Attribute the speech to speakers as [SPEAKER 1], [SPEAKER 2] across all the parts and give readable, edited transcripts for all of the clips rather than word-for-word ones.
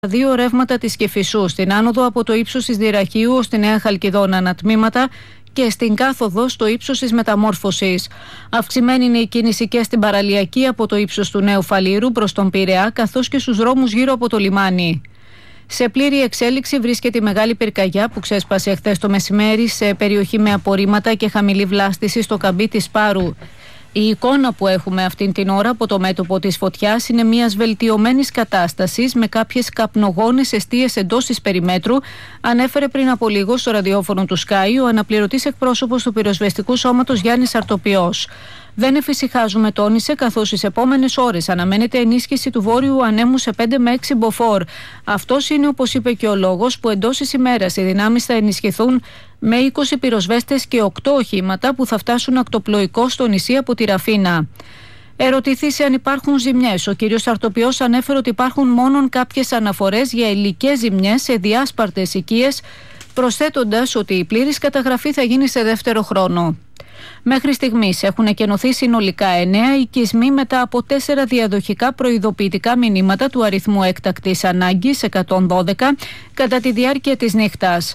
[SPEAKER 1] δύο ρεύματα της Κηφισού, στην άνοδο από το ύψος της Δυραχείου ως τη Νέα Χαλκιδόνα ανατμήματα και στην κάθοδο στο ύψος της Μεταμόρφωσης. Αυξημένη είναι η κίνηση και στην παραλιακή από το ύψος του Νέου Φαλήρου προς τον Πειραιά, καθώς και στους δρόμους γύρω από το λιμάνι. Σε πλήρη εξέλιξη βρίσκεται η μεγάλη πυρκαγιά που ξέσπασε χθες το μεσημέρι σε περιοχή με απορρίμματα και χαμηλή βλάστηση στο καμπί της Πάρου. Η εικόνα που έχουμε αυτήν την ώρα από το μέτωπο της φωτιάς είναι μιας βελτιωμένης κατάστασης με κάποιες καπνογόνες εστίες εντός της περιμέτρου, ανέφερε πριν από λίγο στο ραδιόφωνο του Sky ο αναπληρωτής εκπρόσωπος του πυροσβεστικού σώματος Γιάννης Αρτοπιός. Δεν εφησυχάζουμε, τόνισε, καθώς στις επόμενες ώρες αναμένεται ενίσχυση του βόρειου ανέμου σε 5 με 6 μποφόρ. Αυτός είναι, όπως είπε και ο λόγος, που εντός της ημέρας οι δυνάμεις θα ενισχυθούν με 20 πυροσβέστες και 8 οχήματα που θα φτάσουν ακτοπλοϊκώς στο νησί από τη Ραφίνα. Ερωτηθείς αν υπάρχουν ζημιές, ο κ. Αρτοπιός ανέφερε ότι υπάρχουν μόνο κάποιες αναφορές για υλικές ζημιές σε διάσπαρτες οικίες, προσθέτοντας ότι η πλήρης καταγραφή θα γίνει σε δεύτερο χρόνο. Μέχρι στιγμής έχουν εκενωθεί συνολικά 9 οικισμοί μετά από 4 διαδοχικά προειδοποιητικά μηνύματα του αριθμού έκτακτης ανάγκης 112 κατά τη διάρκεια της νύχτας.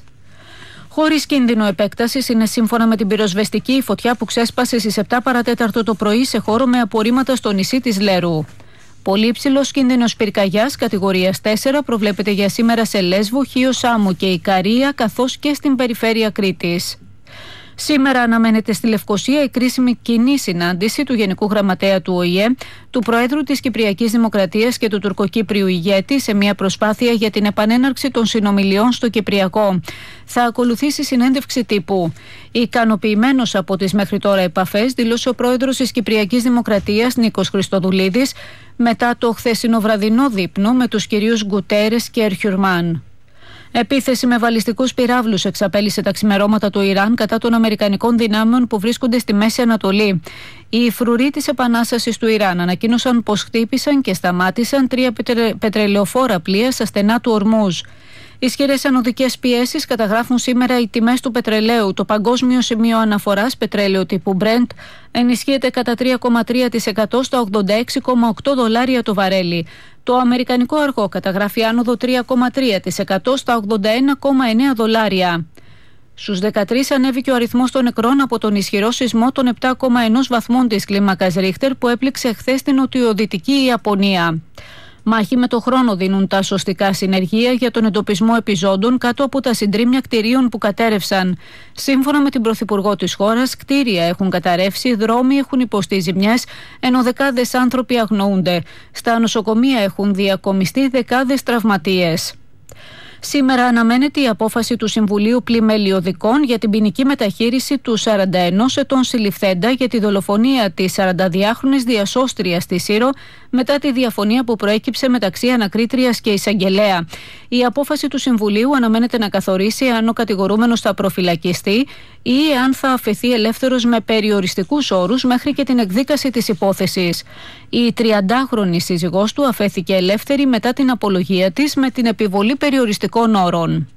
[SPEAKER 1] Χωρίς κίνδυνο επέκτασης είναι, σύμφωνα με την πυροσβεστική, η φωτιά που ξέσπασε στις 7 παρατέταρτο το πρωί σε χώρο με απορρίμματα στο νησί της Λέρου. Πολύ υψηλός κίνδυνος πυρκαγιάς κατηγορίας 4 προβλέπεται για σήμερα σε Λέσβο, Χίο Σάμου και Ικαρία, καθώς και στην περιφέρεια Κρήτης. Σήμερα αναμένεται στη Λευκοσία η κρίσιμη κοινή συνάντηση του Γενικού Γραμματέα του ΟΗΕ, του Προέδρου της Κυπριακής Δημοκρατίας και του Τουρκοκύπριου ηγέτη σε μια προσπάθεια για την επανέναρξη των συνομιλιών στο Κυπριακό. Θα ακολουθήσει συνέντευξη τύπου. Ικανοποιημένος από τις μέχρι τώρα επαφές, δήλωσε ο Πρόεδρος της Κυπριακής Δημοκρατίας Νίκος Χριστοδουλίδης μετά το χθεσινό βραδινό δείπνο με τους κυρίους Γκουτέρες και Ερχιουρμάν. Επίθεση με βαλιστικούς πυράβλους εξαπέλυσε τα ξημερώματα του Ιράν κατά των αμερικανικών δυνάμεων που βρίσκονται στη Μέση Ανατολή. Οι φρουροί της Επανάστασης του Ιράν ανακοίνωσαν πως χτύπησαν και σταμάτησαν 3 πετρελαιοφόρα πλοία στα στενά του Ορμούζ. Ισχυρές ανωδικές πιέσεις καταγράφουν σήμερα οι τιμές του πετρελαίου. Το παγκόσμιο σημείο αναφοράς πετρέλαιο τύπου Brent ενισχύεται κατά 3,3% στα $86,8 το βαρέλι. Το αμερικανικό αργό καταγράφει άνοδο 3,3% στα $81,9. Στους 13 ανέβηκε ο αριθμός των νεκρών από τον ισχυρό σεισμό των 7,1 βαθμών της κλίμακας Ρίχτερ που έπληξε χθες την νοτιοδυτική Ιαπωνία. Μάχη με το χρόνο δίνουν τα σωστικά συνεργεία για τον εντοπισμό επιζώντων κάτω από τα συντρίμμια κτηρίων που κατέρευσαν. Σύμφωνα με την Πρωθυπουργό της χώρας, κτίρια έχουν καταρρεύσει, δρόμοι έχουν υποστεί ζημιές, ενώ δεκάδες άνθρωποι αγνοούνται. Στα νοσοκομεία έχουν διακομιστεί δεκάδες τραυματίες. Σήμερα αναμένεται η απόφαση του Συμβουλίου Πλημελιωδικών για την ποινική μεταχείριση του 41 ετών συλληφθέντα για τη δολοφονία της 42χρονης διασώστριας στη Σύρο μετά τη διαφωνία που προέκυψε μεταξύ ανακρίτριας και εισαγγελέα. Η απόφαση του Συμβουλίου αναμένεται να καθορίσει αν ο κατηγορούμενος θα προφυλακιστεί ή αν θα αφαιθεί ελεύθερος με περιοριστικούς όρους μέχρι και την εκδίκαση της υπόθεσης. Η 30χρονη σύζυγός του αφέθηκε ελεύθερη μετά την απολογία της με την επιβολή περιοριστικών όρων.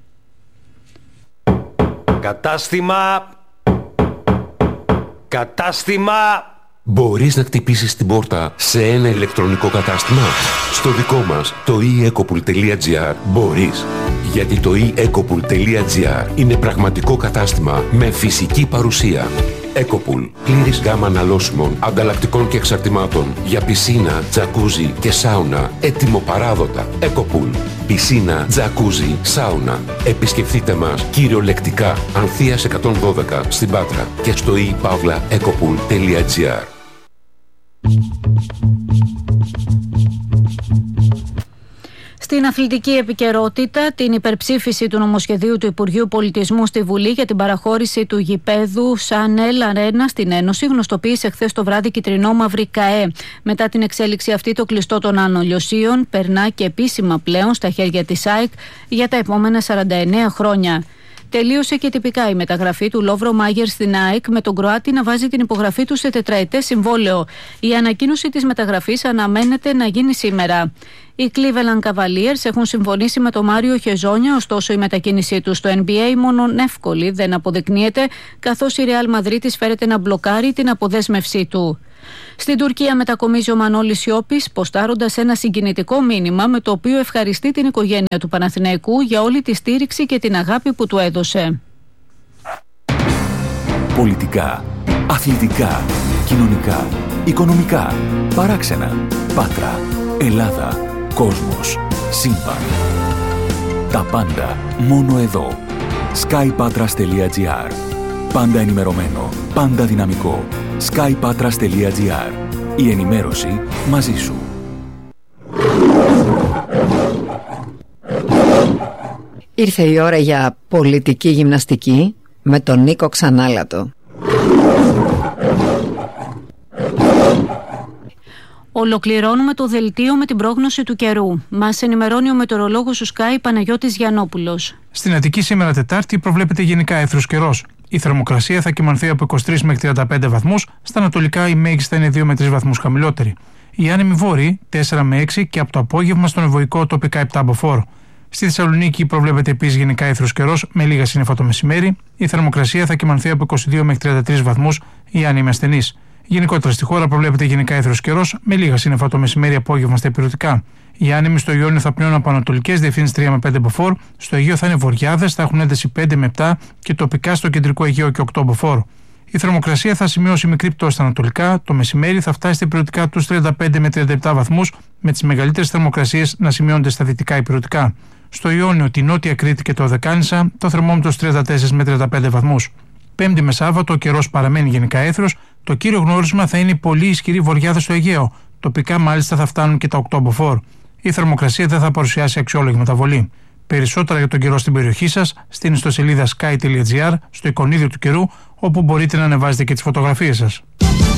[SPEAKER 2] Κατάστημα.
[SPEAKER 3] Μπορείς να χτυπήσεις την πόρτα σε ένα ηλεκτρονικό κατάστημα? Στο δικό μας, το eEcopool.gr, μπορείς. Γιατί το eEcopool.gr είναι πραγματικό κατάστημα με φυσική παρουσία. Ecopool, πλήρης γάμα αναλώσιμων, ανταλλακτικών και εξαρτημάτων για πισίνα, τζακούζι και σάουνα, έτοιμο παράδοτα. Ecopool, πισίνα, τζακούζι, σάουνα. Επισκεφτείτε μας κυριολεκτικά Ανθείας 112 στην Πάτρα και στο ePavlaEcopool.gr.
[SPEAKER 1] Στην αθλητική επικαιρότητα, την υπερψήφιση του νομοσχεδίου του Υπουργείου Πολιτισμού στη Βουλή για την παραχώρηση του γηπέδου Σανέλ Αρένα στην Ένωση γνωστοποίησε χθες το βράδυ κυτρινόμαυρη ΚΑΕ. Μετά την εξέλιξη αυτή, το κλειστό των Άνω Λιωσίων περνά και επίσημα πλέον στα χέρια της ΑΕΚ για τα επόμενα 49 χρόνια. Τελείωσε και τυπικά η μεταγραφή του Λόβρο Μάγερ στην ΑΕΚ, με τον Κροάτη να βάζει την υπογραφή του σε τετραετές συμβόλαιο. Η ανακοίνωση της μεταγραφής αναμένεται να γίνει σήμερα. Οι Cleveland Cavaliers έχουν συμφωνήσει με τον Μάριο Χεζόνια, ωστόσο η μετακίνησή του στο NBA μόνον εύκολη δεν αποδεικνύεται, καθώς η Real Madrid φέρεται να μπλοκάρει την αποδέσμευσή του. Στην Τουρκία μετακομίζει ο Μανώλης Σιώπης, ποστάροντας ένα συγκινητικό μήνυμα με το οποίο ευχαριστεί την οικογένεια του Παναθηναϊκού για όλη τη στήριξη και την αγάπη που του έδωσε.
[SPEAKER 2] Πολιτικά, αθλητικά, κοινωνικά, οικονομικά, παράξενα, Πάτρα, Ελλάδα, κόσμος, σύμπαν. Τα πάντα μόνο εδώ. skypatras.gr. Πάντα ενημερωμένο, πάντα δυναμικό. skypatras.gr. Η ενημέρωση μαζί σου.
[SPEAKER 4] Ήρθε η ώρα για πολιτική γυμναστική με τον Νίκο Ξανάλατο.
[SPEAKER 1] Ολοκληρώνουμε το δελτίο με την πρόγνωση του καιρού. Μας ενημερώνει ο μετεωρολόγος του Sky Παναγιώτης Γιαννόπουλος.
[SPEAKER 5] Στην Αττική σήμερα Τετάρτη προβλέπεται γενικά αίθρος καιρός. Η θερμοκρασία θα κυμανθεί από 23 μέχρι 35 βαθμούς, στα ανατολικά η μέγιστα είναι 2 με 3 βαθμούς χαμηλότερη. Οι άνεμοι βόρειοι 4 με 6 και από το απόγευμα στον ευωικό τοπικά 7 από φόρο. Στη Θεσσαλονίκη προβλέπεται επίσης γενικά αίθρος καιρός με λίγα σύννεφα το μεσημέρι. Η θερμοκρασία θα κυμανθεί από 22 μέχρι 33 βαθμούς, οι άνεμοι ασθενείς. Γενικότερα στη χώρα προβλέπεται γενικά αίθρος καιρός με λίγα σύννεφα το μεσημέρι απόγευμα στα υπηρετικά. Οι άνεμοι στο Ιόνιο θα πνέουν από ανατολικές διευθύνσεις 3 με 5 μποφόρ, στο Αιγαίο θα είναι βορειάδες, θα έχουν ένταση 5 με 7 και τοπικά στο κεντρικό Αιγαίο και 8 μποφόρ. Η θερμοκρασία θα σημειώσει μικρή πτώση στα ανατολικά, το μεσημέρι θα φτάσει στα υπηρετικά τους 35 με 37 βαθμούς, με τις μεγαλύτερες θερμοκρασίες να σημειώνονται στα δυτικά υπηρετικά. Στο Ιόνιο, τη Νότια Κρήτη και το Οδεκάνησα, το θερμόμετρο 34 με 35 βαθμούς. Πέμπτη με Σάββατο, ο καιρός παραμένει γενικά αίθρος. Το κύριο γνώρισμα θα είναι η πολύ ισχυρή βορειάδα στο Αιγαίο. Τοπικά μάλιστα θα φτάνουν και τα 8 μποφόρ. Η θερμοκρασία δεν θα παρουσιάσει αξιόλογη μεταβολή. Περισσότερα για τον καιρό στην περιοχή σας στην ιστοσελίδα sky.gr, στο εικονίδιο του καιρού, όπου μπορείτε να ανεβάζετε και τις φωτογραφίες σας.